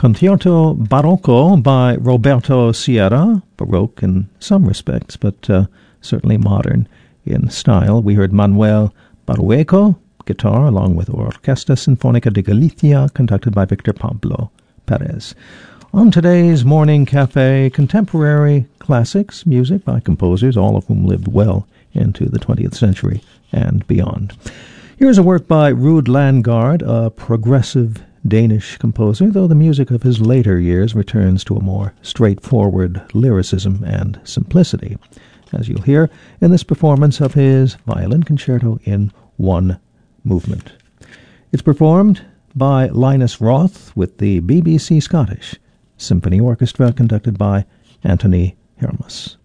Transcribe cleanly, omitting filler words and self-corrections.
Concerto Barocco by Roberto Sierra, Baroque in some respects, but certainly modern in style. We heard Manuel Barueco, guitar, along with Orquesta Sinfónica de Galicia, conducted by Victor Pablo Perez. On today's Morning Cafe, contemporary classics, music by composers, all of whom lived well into the 20th century and beyond. Here's a work by Ruud Landgaard, a progressive Danish composer, though the music of his later years returns to a more straightforward lyricism and simplicity, as you'll hear in this performance of his violin concerto in one movement. It's performed by Linus Roth with the BBC Scottish Symphony Orchestra, conducted by Anthony Hermas.